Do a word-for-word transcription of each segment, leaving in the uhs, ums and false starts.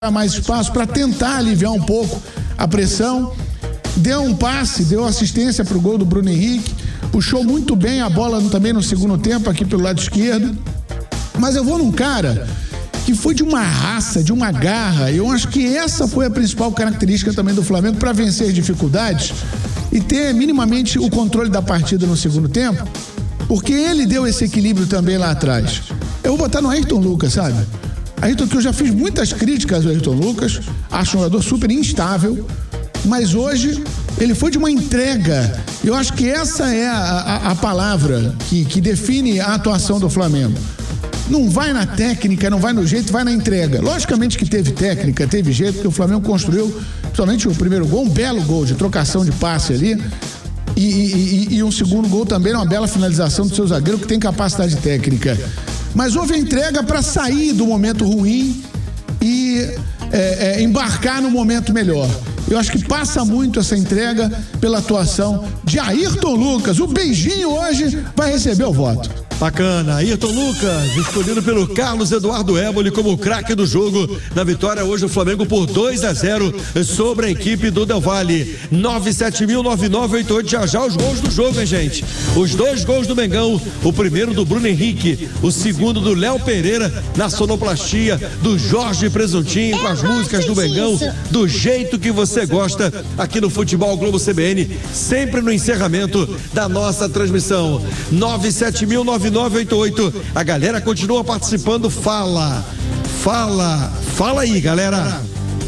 mais espaço para tentar aliviar um pouco a pressão. Deu um passe, deu assistência para o gol do Bruno Henrique, puxou muito bem a bola também no segundo tempo aqui pelo lado esquerdo. Mas eu vou num cara que foi de uma raça, de uma garra. Eu acho que essa foi a principal característica também do Flamengo para vencer as dificuldades e ter minimamente o controle da partida no segundo tempo, porque ele deu esse equilíbrio também lá atrás. Eu vou botar no Ayrton Lucas, sabe? Ayrton, que eu já fiz muitas críticas ao Ayrton Lucas, acho um jogador super instável, mas hoje ele foi de uma entrega. Eu acho que essa é a, a, a palavra que, que define a atuação do Flamengo. Não vai na técnica, não vai no jeito, vai na entrega. Logicamente que teve técnica, teve jeito, porque o Flamengo construiu, principalmente o primeiro gol, um belo gol de trocação de passe ali, e, e, e, e um segundo gol também, uma bela finalização do seu zagueiro que tem capacidade técnica. Mas houve a entrega para sair do momento ruim e é, é, embarcar no momento melhor. Eu acho que passa muito essa entrega pela atuação de Ayrton Lucas. O beijinho hoje vai receber o voto. Bacana, Ayrton Lucas, escolhido pelo Carlos Eduardo Éboli como o craque do jogo. Na vitória hoje o Flamengo por dois a zero sobre a equipe do Del Valle. nove sete mil nove nove oito oito, já já os gols do jogo, hein, gente? Os dois gols do Mengão, o primeiro do Bruno Henrique, o segundo do Léo Pereira, na sonoplastia do Jorge Presuntinho, com as músicas do Mengão, do jeito que você gosta, aqui no Futebol Globo C B N, sempre no encerramento da nossa transmissão. nove sete mil nove nove oito oito, a galera continua participando. Fala, fala, fala aí, galera.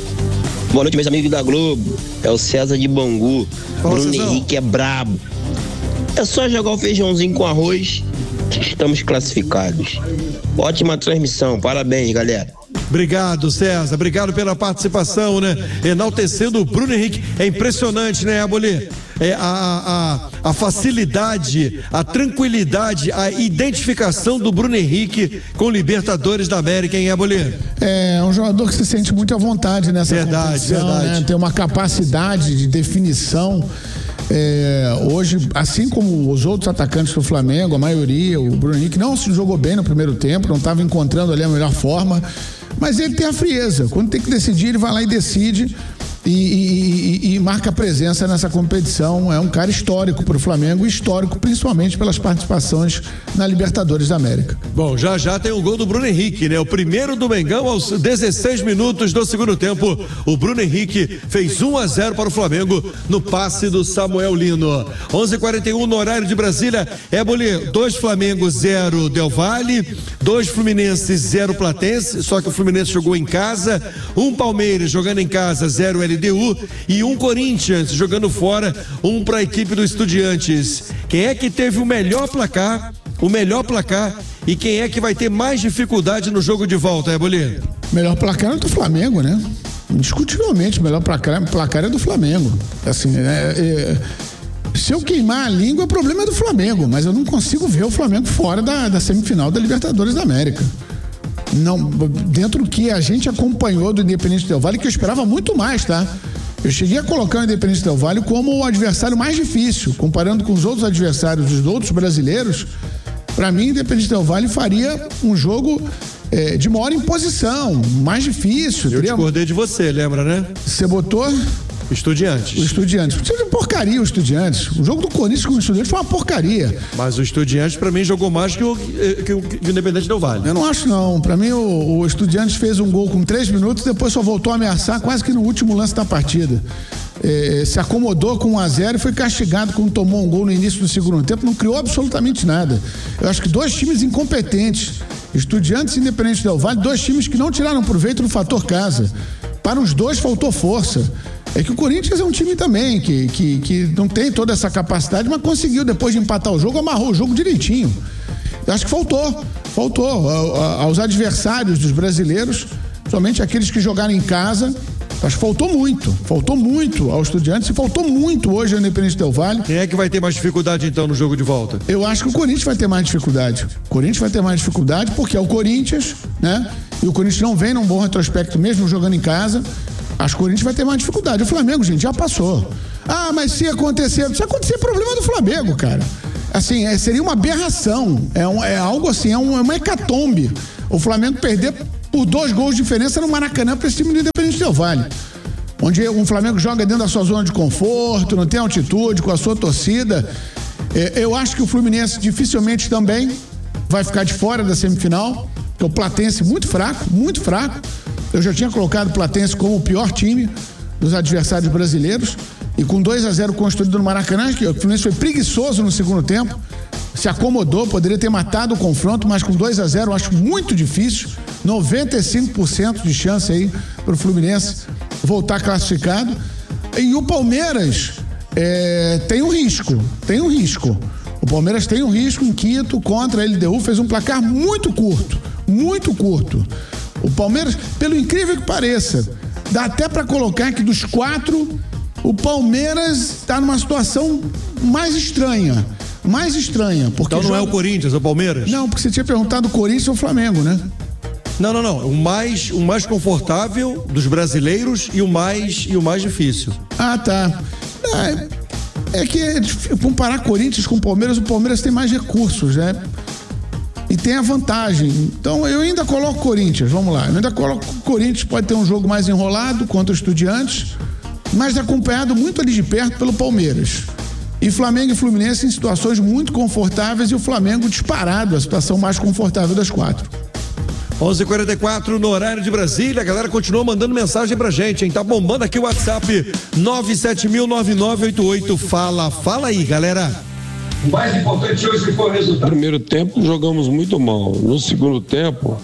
Boa noite, meus amigos da Globo. É o César de Bangu. Fala, Bruno Cezão. Henrique é brabo. É só jogar o feijãozinho com arroz que estamos classificados. Ótima transmissão, parabéns, galera. Obrigado, César, obrigado pela participação, né? Enaltecendo o Bruno Henrique, é impressionante, né, Éboli? É a, a, a facilidade, a tranquilidade, a identificação do Bruno Henrique com Libertadores da América, hein, Éboli? É um jogador que se sente muito à vontade nessa Verdade, competição, verdade. né? Tem uma capacidade de definição. É, hoje, assim como os outros atacantes do Flamengo, a maioria, o Bruno Henrique não se jogou bem no primeiro tempo, não estava encontrando ali a melhor forma, mas ele tem a frieza. Quando tem que decidir, ele vai lá e decide e, e, e, e marca presença nessa competição. É um cara histórico para o Flamengo, histórico principalmente pelas participações na Libertadores da América. Bom, já já tem o gol do Bruno Henrique, né? O primeiro do Mengão aos dezesseis minutos do segundo tempo. O Bruno Henrique fez um a zero para o Flamengo no passe do Samuel Lino. onze e quarenta e um no horário de Brasília. Éboli, dois Flamengo, zero Del Valle, dois Fluminense, zero Platense, só que o Fluminense jogou em casa, um Palmeiras jogando em casa, zero L D U, e um Corinthians jogando fora, um para a equipe do Estudiantes. Quem é que teve o melhor placar? O melhor placar e quem é que vai ter mais dificuldade no jogo de volta, Éboli? Melhor placar é do Flamengo, né? Indiscutivelmente, o melhor placar, placar é do Flamengo. Assim, é, é, se eu queimar a língua, o problema é do Flamengo, mas eu não consigo ver o Flamengo fora da, da semifinal da Libertadores da América. Não, dentro do que a gente acompanhou do Independente Del Valle, que eu esperava muito mais, tá? Eu cheguei a colocar o Independente Del Valle como o adversário mais difícil, comparando com os outros adversários dos outros brasileiros. Para mim, o Independente Del Valle faria um jogo é, de maior imposição, mais difícil. Eu discordei de você, lembra, né? Você botou Estudiantes. o Estudiantes. Isso é porcaria, o Estudiantes. O jogo do Corinthians com o Estudiantes foi uma porcaria. Mas o Estudiantes, pra mim, jogou mais que o, que o, que o Independente Del Valle. Eu não acho, não. Pra mim, o, o Estudiantes fez um gol com três minutos, depois só voltou a ameaçar quase que no último lance da partida. É, se acomodou com um a zero e foi castigado quando tomou um gol no início do segundo tempo, não criou absolutamente nada. Eu acho que dois times incompetentes, Estudiantes e Independente Del Valle, dois times que não tiraram proveito do fator casa. Para os dois faltou força. É que o Corinthians é um time também que, que, que não tem toda essa capacidade, mas conseguiu, depois de empatar o jogo, amarrou o jogo direitinho. Eu acho que faltou, faltou aos adversários dos brasileiros, somente aqueles que jogaram em casa. Acho que faltou muito, faltou muito aos Estudiantes e faltou muito hoje ao Independente Del Valle. Quem é que vai ter mais dificuldade, então, no jogo de volta? Eu acho que o Corinthians vai ter mais dificuldade. O Corinthians vai ter mais dificuldade porque é o Corinthians, né? E o Corinthians não vem num bom retrospecto mesmo jogando em casa. Acho que o Corinthians vai ter mais dificuldade. O Flamengo, gente, já passou. Ah, mas se acontecer... Se acontecer, problema do Flamengo, cara. Assim, é, seria uma aberração. É, um, é algo assim, é, um, é uma hecatombe. O Flamengo perder por dois gols de diferença no Maracanã para esse time do Independente Del Valle. Onde um Flamengo joga dentro da sua zona de conforto, não tem altitude, com a sua torcida. É, eu acho que o Fluminense dificilmente também vai ficar de fora da semifinal, porque o Platense muito fraco, muito fraco. Eu já tinha colocado o Platense como o pior time dos adversários brasileiros, e com dois a zero construído no Maracanã, que o Fluminense foi preguiçoso no segundo tempo, se acomodou, poderia ter matado o confronto, mas com dois a zero eu acho muito difícil, noventa e cinco por cento de chance aí para o Fluminense voltar classificado. E o Palmeiras é, tem um risco, tem um risco. O Palmeiras tem um risco em Quito contra a L D U, fez um placar muito curto, muito curto. O Palmeiras, pelo incrível que pareça, dá até para colocar que dos quatro, o Palmeiras está numa situação mais estranha. Mais estranha. Porque então não joga... é o Corinthians, é o Palmeiras? Não, porque você tinha perguntado o Corinthians ou o Flamengo, né? Não, não, não. O mais, o mais confortável dos brasileiros e o mais, e o mais difícil. Ah, tá. É, é que é difícil comparar Corinthians com o Palmeiras, o Palmeiras tem mais recursos, né? E tem a vantagem. Então eu ainda coloco Corinthians, vamos lá. Eu ainda coloco Corinthians, pode ter um jogo mais enrolado contra os Estudiantes, mas acompanhado muito ali de perto pelo Palmeiras. E Flamengo e Fluminense em situações muito confortáveis e o Flamengo disparado, a situação mais confortável das quatro. onze e quarenta e quatro no horário de Brasília, a galera continua mandando mensagem pra gente, hein? Tá bombando aqui o WhatsApp nove sete mil nove nove oito oito. Fala, fala aí, galera. O mais importante hoje foi o resultado. No primeiro tempo jogamos muito mal. No segundo tempo,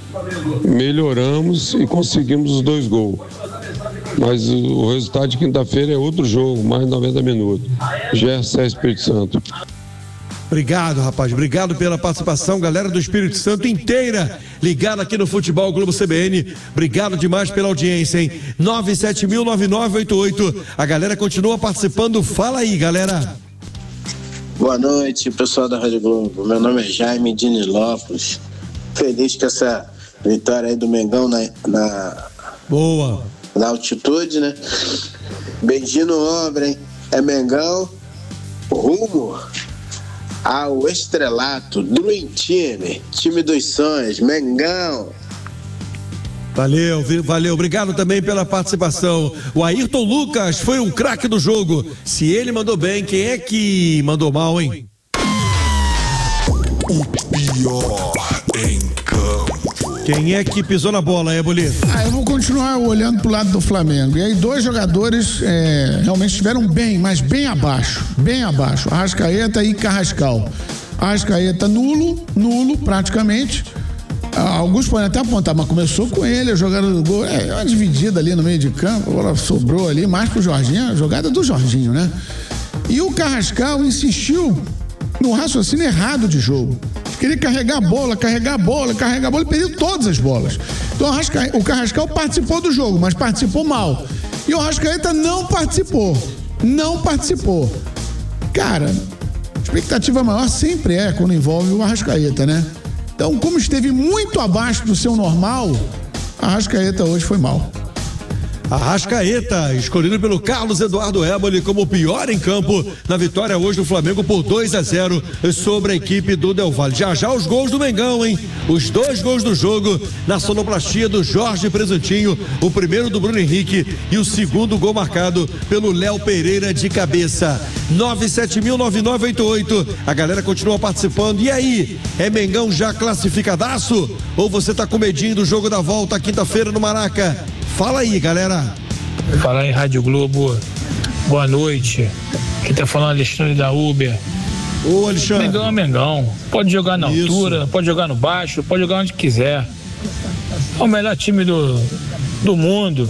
melhoramos e conseguimos os dois gols. Mas o resultado de quinta-feira é outro jogo, mais noventa minutos. G R C Espírito Santo. Obrigado, rapaz. Obrigado pela participação, galera do Espírito Santo inteira ligada aqui no Futebol Globo C B N. Obrigado demais pela audiência, hein? nove sete mil nove nove oito oito. A galera continua participando. Fala aí, galera. Boa noite, pessoal da Rádio Globo. Meu nome é Jaime de Nilópolis. Feliz com essa vitória aí do Mengão na, na, Boa. na altitude, né? Beijinho no ombro, hein? É Mengão rumo ao estrelato, Dream Team, time dos sonhos, Mengão. Valeu, valeu, obrigado também pela participação. O Ayrton Lucas foi um craque do jogo. Se ele mandou bem, quem é que mandou mal, hein? O pior em campo. Quem é que pisou na bola, é, Bolito? Ah, eu vou continuar olhando pro lado do Flamengo. E aí dois jogadores é, realmente estiveram bem, mas bem abaixo, bem abaixo. Arrascaeta e Carrascal. Arrascaeta nulo, nulo praticamente. Alguns podem até apontar, mas começou com ele, a jogada do gol, é uma dividida ali no meio de campo, a bola sobrou ali, mais pro Jorginho, a jogada do Jorginho, né? E o Carrascal insistiu no raciocínio errado de jogo. Queria carregar a bola, carregar a bola, carregar a bola e perdeu todas as bolas. Então o, Arrasca... o Carrascal participou do jogo, mas participou mal. E o Arrascaeta não participou, não participou. Cara, expectativa maior sempre é quando envolve o Arrascaeta, né? Então, como esteve muito abaixo do seu normal, a Arrascaeta hoje foi mal. Arrascaeta, escolhido pelo Carlos Eduardo Éboli como o pior em campo na vitória hoje do Flamengo por dois a zero sobre a equipe do Del Valle. Já já os gols do Mengão, hein? Os dois gols do jogo na sonoplastia do Jorge Presuntinho, o primeiro do Bruno Henrique e o segundo gol marcado pelo Léo Pereira de cabeça. nove sete mil nove nove oito oito. A galera continua participando. E aí, é Mengão já classificadaço? Ou você tá com medinho do jogo da volta quinta-feira no Maraca? Fala aí, galera. Fala aí, Rádio Globo. Boa noite. Quem tá falando é Alexandre da Uber. Ô, Alexandre. Mengão é Mengão. Pode jogar na Isso. altura, pode jogar no baixo, pode jogar onde quiser. É o melhor time do, do mundo.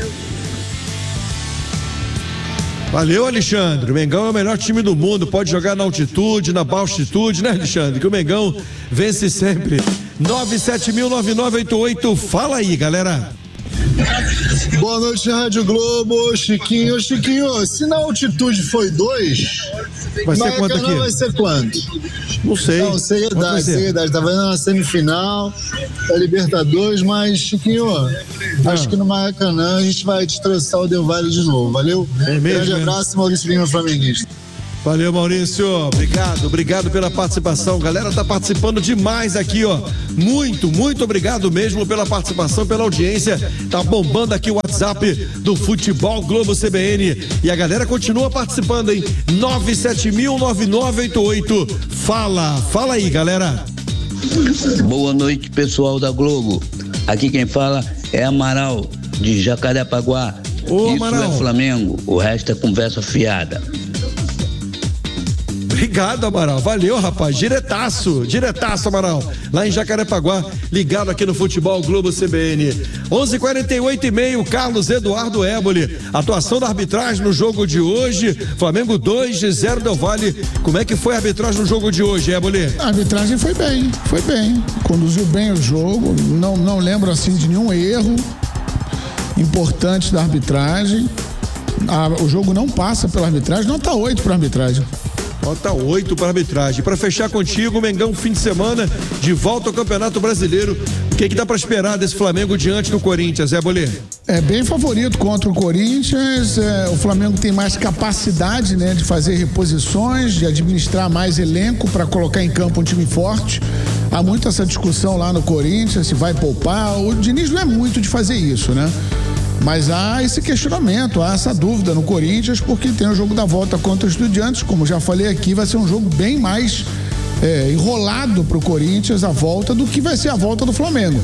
Valeu, Alexandre. O Mengão é o melhor time do mundo. Pode jogar na altitude, na baixitude, né, Alexandre? Que o Mengão vence sempre. nove sete mil nove nove oito oito. Fala aí, galera. Boa noite, Rádio Globo. Chiquinho, Chiquinho, se na altitude foi dois, vai ser quanto aqui? Vai ser quanto? Não sei. Não, seriedade, seriedade. Tá vendo na semifinal da Libertadores, mas, Chiquinho, ah. acho que no Maracanã a gente vai destroçar o Del Valle de novo, valeu? É mesmo, Grande é? abraço, Maurício Lima, flamenguista. Valeu, Maurício. Obrigado, obrigado pela participação. Galera, tá participando demais aqui, ó. Muito, muito obrigado mesmo pela participação, pela audiência. Tá bombando aqui o WhatsApp do Futebol Globo C B N. E a galera continua participando, hein? nove sete mil, nove nove oito oito. Fala, fala aí, galera. Boa noite, pessoal da Globo. Aqui quem fala é Amaral, de Jacarepaguá. Ô, Isso Amaral. é Flamengo, o resto é conversa fiada. Obrigado, Amaral. Valeu, rapaz. Diretaço, diretaço, Amaral. Lá em Jacarepaguá, ligado aqui no Futebol Globo C B N. onze e quarenta e oito e meio, Carlos Eduardo Éboli. Atuação da arbitragem no jogo de hoje. Flamengo dois a zero Del Valle. Como é que foi a arbitragem no jogo de hoje, Éboli? A arbitragem foi bem, foi bem. Conduziu bem o jogo. Não, não lembro assim de nenhum erro importante da arbitragem. A, o jogo não passa pela arbitragem, nota oito para a arbitragem. Nota oito para arbitragem. Para fechar contigo, Mengão, fim de semana, de volta ao Campeonato Brasileiro. O que, que dá para esperar desse Flamengo diante do Corinthians, Zé Bolê? É bem favorito contra o Corinthians. É, o Flamengo tem mais capacidade, né, de fazer reposições, de administrar mais elenco para colocar em campo um time forte. Há muito essa discussão lá no Corinthians, se vai poupar. O Diniz não é muito de fazer isso, né? Mas há esse questionamento, há essa dúvida no Corinthians, porque tem o jogo da volta contra os Estudiantes. Como já falei aqui, vai ser um jogo bem mais é, enrolado para o Corinthians a volta do que vai ser a volta do Flamengo.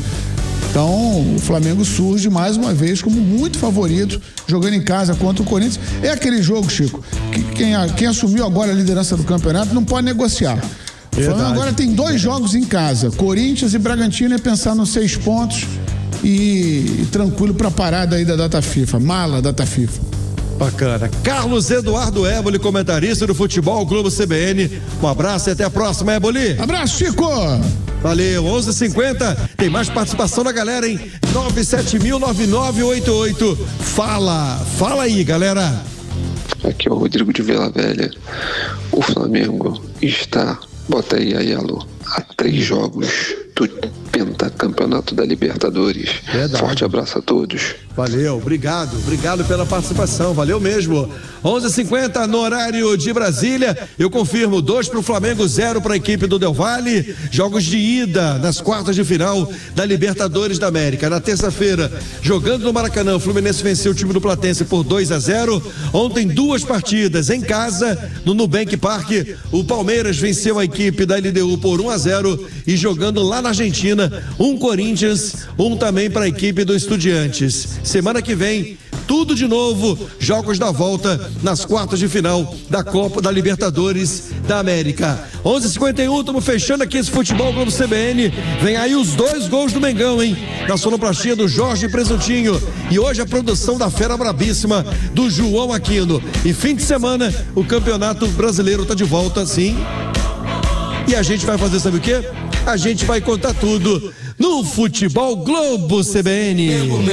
Então, o Flamengo surge mais uma vez como muito favorito, jogando em casa contra o Corinthians. É aquele jogo, Chico, que quem, quem assumiu agora a liderança do campeonato não pode negociar. O Flamengo agora tem dois jogos em casa, Corinthians e Bragantino, é pensar nos seis pontos. E, e tranquilo pra parada aí da data FIFA, mala data FIFA. Bacana. Carlos Eduardo Éboli, comentarista do Futebol Globo C B N. Um abraço e até a próxima, Éboli. Abraço, Chico. Valeu, onze e cinquenta. Tem mais participação da galera, hein? nove sete mil, nove nove oito oito. Fala, fala aí, galera. Aqui é o Rodrigo de Vila Velha. O Flamengo está, bota aí, aí, alô, há três jogos do pentacampeonato da Libertadores. Verdade. Forte abraço a todos. Valeu, obrigado, obrigado pela participação, valeu mesmo. onze e cinquenta no horário de Brasília, eu confirmo, dois para o Flamengo, zero para a equipe do Del Valle. Jogos de ida nas quartas de final da Libertadores da América. Na terça-feira, jogando no Maracanã, o Fluminense venceu o time do Platense por dois a zero. Ontem, duas partidas em casa, no Nubank Park, o Palmeiras venceu a equipe da L D U por um a zero e jogando lá na Argentina, um Corinthians, um também para a equipe do Estudiantes. Semana que vem, tudo de novo, jogos da volta nas quartas de final da Copa da Libertadores da América. onze e cinquenta e um, estamos fechando aqui esse Futebol Globo C B N. Vem aí os dois gols do Mengão, hein? Na sonoplastia do Jorge Presuntinho. E hoje a produção da fera brabíssima do João Aquino. E fim de semana, o Campeonato Brasileiro tá de volta, sim. E a gente vai fazer, sabe o quê? A gente vai contar tudo no Futebol Globo C B N.